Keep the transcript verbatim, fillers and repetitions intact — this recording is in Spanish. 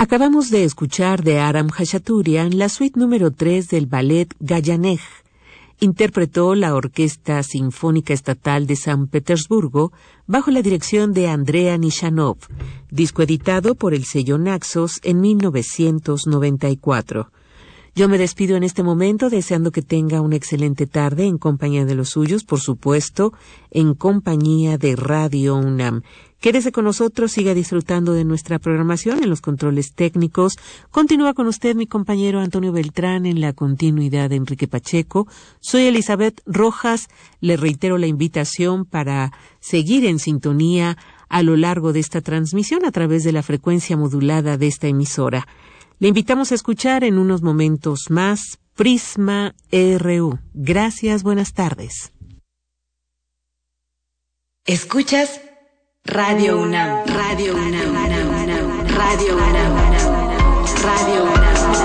Acabamos de escuchar de Aram Khachaturian la suite número tres del ballet Gayanej. Interpretó la Orquesta Sinfónica Estatal de San Petersburgo bajo la dirección de Andrea Nishanov, disco editado por el sello Naxos en mil novecientos noventa y cuatro. Yo me despido en este momento deseando que tenga una excelente tarde en compañía de los suyos, por supuesto, en compañía de Radio UNAM. Quédese con nosotros, siga disfrutando de nuestra programación en los controles técnicos. Continúa con usted mi compañero Antonio Beltrán en la continuidad de Enrique Pacheco. Soy Elizabeth Rojas. Le reitero la invitación para seguir en sintonía a lo largo de esta transmisión a través de la frecuencia modulada de esta emisora. Le invitamos a escuchar en unos momentos más Prisma R U. Gracias, buenas tardes. Escuchas Radio UNAM, Radio UNAM, Radio UNAM, Radio UNAM.